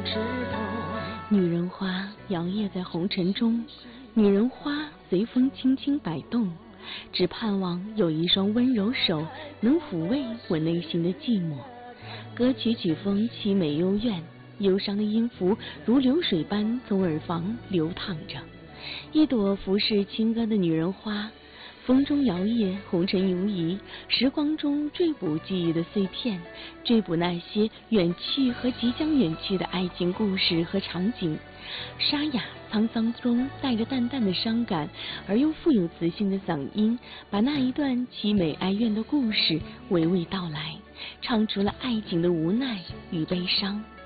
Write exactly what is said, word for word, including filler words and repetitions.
女人花摇曳在红尘中，女人花随风轻轻摆动，只盼望有一双温柔手能抚慰我内心的寂寞。歌曲曲风凄美幽怨，忧伤的音符如流水般从耳房流淌着。一朵浮世轻歌的女人花，风中摇曳，红尘游移，时光中追捕记忆的碎片，追捕那些远去和即将远去的爱情故事和场景。沙哑沧桑中带着淡淡的伤感，而又富有磁性的嗓音，把那一段凄美哀怨的故事娓娓道来，唱出了爱情的无奈与悲伤。